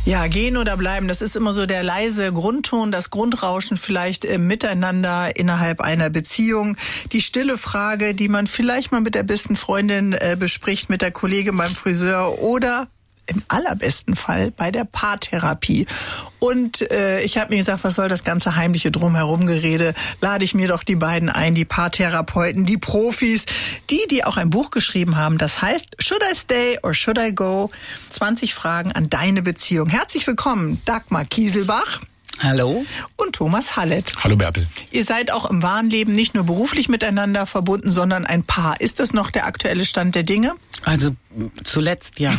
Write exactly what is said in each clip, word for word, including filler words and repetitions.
Ja, gehen oder bleiben, das ist immer so der leise Grundton, das Grundrauschen vielleicht im Miteinander innerhalb einer Beziehung. Die stille Frage, die man vielleicht mal mit der besten Freundin äh, bespricht, mit der Kollegin beim Friseur oder im allerbesten Fall bei der Paartherapie. Und äh, ich habe mir gesagt, was soll das ganze heimliche Drumherumgerede? Lade ich mir doch die beiden ein, die Paartherapeuten, die Profis, die, die auch ein Buch geschrieben haben. Das heißt, Should I Stay or Should I Go? zwanzig Fragen an deine Beziehung. Herzlich willkommen, Dagmar Kieselbach. Hallo. Und Thomas Hallett. Hallo Bärbel. Ihr seid auch im wahren Leben nicht nur beruflich miteinander verbunden, sondern ein Paar. Ist das noch der aktuelle Stand der Dinge? Also zuletzt ja.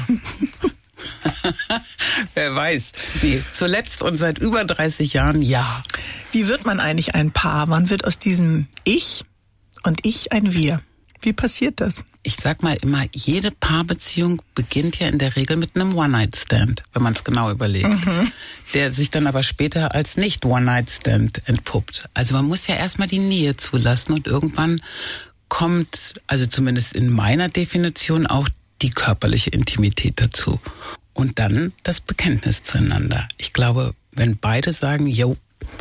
Wer weiß. Nee, zuletzt und seit über dreißig Jahren ja. Wie wird man eigentlich ein Paar? Man wird aus diesem Ich und Ich ein Wir. Wie passiert das? Ich sag mal immer, jede Paarbeziehung beginnt ja in der Regel mit einem One-Night-Stand, wenn man es genau überlegt. Mhm. Der sich dann aber später als nicht One-Night-Stand entpuppt. Also man muss ja erstmal die Nähe zulassen und irgendwann kommt, also zumindest in meiner Definition, auch die körperliche Intimität dazu. Und dann das Bekenntnis zueinander. Ich glaube, wenn beide sagen, jo,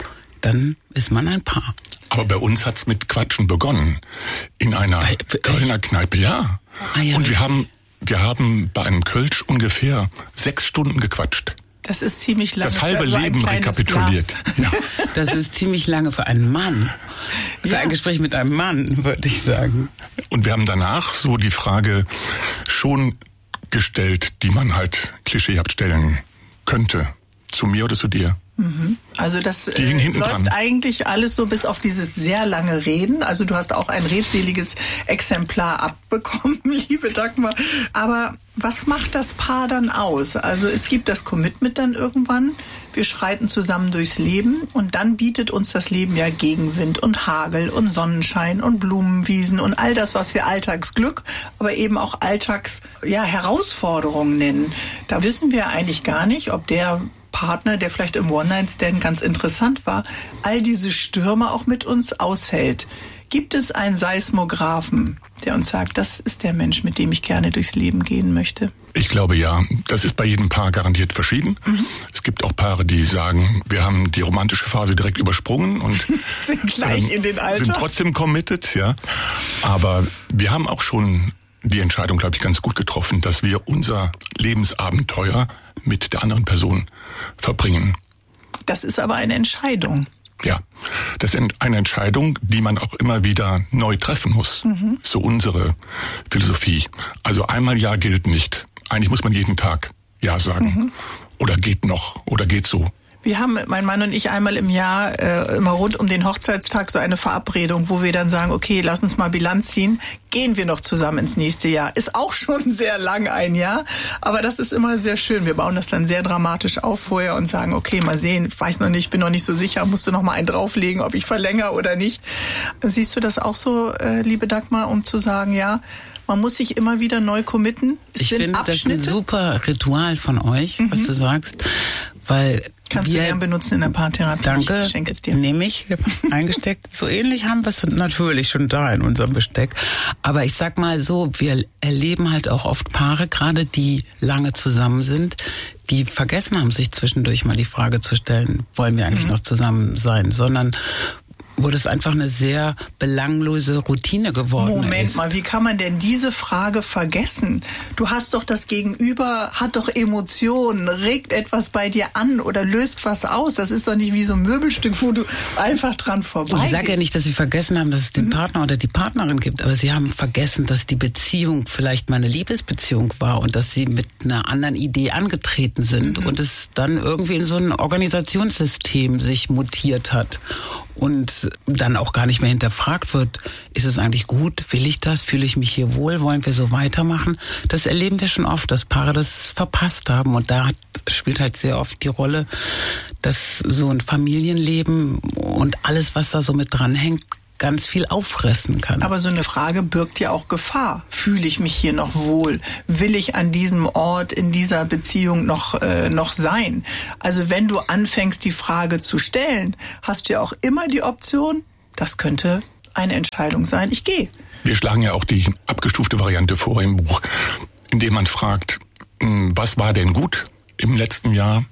dann ist man ein Paar. Aber bei uns hat's mit Quatschen begonnen. In einer bei, Kölner Kneipe, ja. Ah, ja. Und wir haben, wir haben bei einem Kölsch ungefähr sechs Stunden gequatscht. Das ist ziemlich lange. Das halbe Leben rekapituliert. Ja. Das ist ziemlich lange für einen Mann. Für ja. ein Gespräch mit einem Mann, würde ich sagen. Und wir haben danach so die Frage schon gestellt, die man halt klischeehaft stellen könnte. Zu mir oder zu dir? Also das äh, läuft dran. Eigentlich alles so bis auf dieses sehr lange Reden. Also du hast auch ein redseliges Exemplar abbekommen, liebe Dagmar. Aber was macht das Paar dann aus? Also es gibt das Commitment dann irgendwann. Wir schreiten zusammen durchs Leben und dann bietet uns das Leben ja Gegenwind und Hagel und Sonnenschein und Blumenwiesen und all das, was wir Alltagsglück, aber eben auch Alltags, ja, Herausforderungen nennen. Da wissen wir eigentlich gar nicht, ob der Partner, der vielleicht im One-Night-Stand ganz interessant war, all diese Stürme auch mit uns aushält. Gibt es einen Seismographen, der uns sagt, das ist der Mensch, mit dem ich gerne durchs Leben gehen möchte? Ich glaube ja. Das ist bei jedem Paar garantiert verschieden. Mhm. Es gibt auch Paare, die sagen, wir haben die romantische Phase direkt übersprungen und sind gleich ähm, in den Alter. Sind trotzdem committed, ja. Aber wir haben auch schon die Entscheidung, glaube ich, ganz gut getroffen, dass wir unser Lebensabenteuer mit der anderen Person verbringen. Das ist aber eine Entscheidung. Ja, das ist eine Entscheidung, die man auch immer wieder neu treffen muss. Mhm. So unsere Philosophie. Also einmal Ja gilt nicht. Eigentlich muss man jeden Tag Ja sagen. Mhm. Oder geht noch, oder geht so. Wir haben, mein Mann und ich, einmal im Jahr äh, immer rund um den Hochzeitstag so eine Verabredung, wo wir dann sagen, okay, lass uns mal Bilanz ziehen. Gehen wir noch zusammen ins nächste Jahr? Ist auch schon sehr lang ein Jahr, aber das ist immer sehr schön. Wir bauen das dann sehr dramatisch auf vorher und sagen, okay, mal sehen, ich weiß noch nicht, bin noch nicht so sicher, musst du noch mal einen drauflegen, ob ich verlängere oder nicht. Siehst du das auch so, äh, liebe Dagmar, um zu sagen, ja, man muss sich immer wieder neu committen? Es ich sind finde, Abschnitte. Das ist ein super Ritual von euch, mhm. was du sagst, weil Kannst wir, du gern benutzen in der Paartherapie. Danke, ich schenke es dir. Nehme ich, eingesteckt. So ähnlich haben wir es natürlich schon da in unserem Besteck. Aber ich sag mal so, wir erleben halt auch oft Paare, gerade die lange zusammen sind, die vergessen haben, sich zwischendurch mal die Frage zu stellen, wollen wir eigentlich mhm. noch zusammen sein, sondern wo das einfach eine sehr belanglose Routine geworden Moment ist. Moment mal, wie kann man denn diese Frage vergessen? Du hast doch das Gegenüber, hat doch Emotionen, regt etwas bei dir an oder löst was aus. Das ist doch nicht wie so ein Möbelstück, wo du einfach dran vorbeigehst. Ich sage ja nicht, dass sie vergessen haben, dass es den mhm. Partner oder die Partnerin gibt, aber sie haben vergessen, dass die Beziehung vielleicht mal eine Liebesbeziehung war und dass sie mit einer anderen Idee angetreten sind mhm. und es dann irgendwie in so ein Organisationssystem sich mutiert hat. Und dann auch gar nicht mehr hinterfragt wird, ist es eigentlich gut, will ich das, fühle ich mich hier wohl, wollen wir so weitermachen? Das erleben wir schon oft, dass Paare das verpasst haben. Und da hat, spielt halt sehr oft die Rolle, dass so ein Familienleben und alles, was da so mit dranhängt, ganz viel auffressen kann. Aber so eine Frage birgt ja auch Gefahr. Fühle ich mich hier noch wohl? Will ich an diesem Ort, in dieser Beziehung noch, äh, noch sein? Also wenn du anfängst, die Frage zu stellen, hast du ja auch immer die Option, das könnte eine Entscheidung sein, ich gehe. Wir schlagen ja auch die abgestufte Variante vor im Buch, indem man fragt, was war denn gut im letzten Jahr?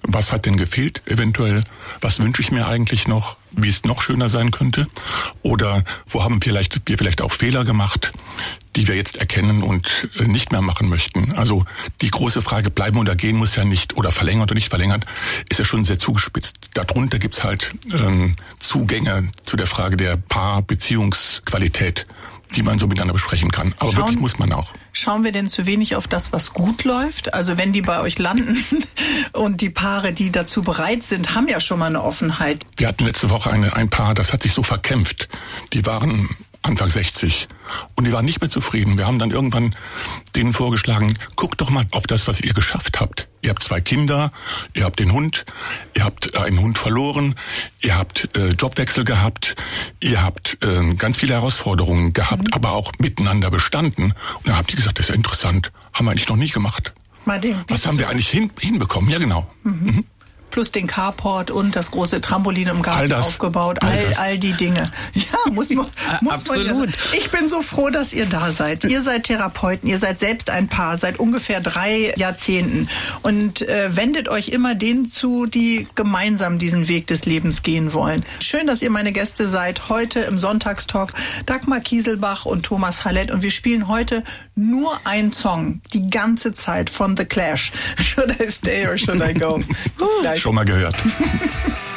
was hat denn gefehlt eventuell, was wünsche ich mir eigentlich noch, wie es noch schöner sein könnte oder wo haben vielleicht, wir vielleicht auch Fehler gemacht, die wir jetzt erkennen und nicht mehr machen möchten. Also die große Frage, bleiben oder gehen muss ja nicht, oder verlängert oder nicht verlängert, ist ja schon sehr zugespitzt. Darunter gibt's halt ähm, Zugänge zu der Frage der Paar-Beziehungsqualität, die man so miteinander besprechen kann. Aber schauen, wirklich muss man auch. Schauen wir denn zu wenig auf das, was gut läuft? Also wenn die bei euch landen und die Paare, die dazu bereit sind, haben ja schon mal eine Offenheit. Wir hatten letzte Woche eine, ein Paar, das hat sich so verkämpft. Die waren Anfang sechzig und die waren nicht mehr zufrieden. Wir haben dann irgendwann denen vorgeschlagen, guckt doch mal auf das, was ihr geschafft habt. Ihr habt zwei Kinder, ihr habt den Hund, ihr habt einen Hund verloren, ihr habt äh, Jobwechsel gehabt, ihr habt äh, ganz viele Herausforderungen gehabt, mhm. aber auch miteinander bestanden. Und dann habt ihr gesagt, das ist ja interessant, haben wir eigentlich noch nie gemacht. Mal den was haben wir eigentlich hin, hinbekommen? Ja, genau. Mhm. Mhm. Plus den Carport und das große Trampolin im Garten all das, aufgebaut, all, all, all die Dinge. Ja, muss man, muss Absolut. man ja. Ich bin so froh, dass ihr da seid. Ihr seid Therapeuten, ihr seid selbst ein Paar, seit ungefähr drei Jahrzehnten und äh, wendet euch immer denen zu, die gemeinsam diesen Weg des Lebens gehen wollen. Schön, dass ihr meine Gäste seid, heute im Sonntagstalk, Dagmar Kieselbach und Thomas Hallett, und wir spielen heute nur einen Song, die ganze Zeit von The Clash. Should I stay or should I go? Schon mal gehört.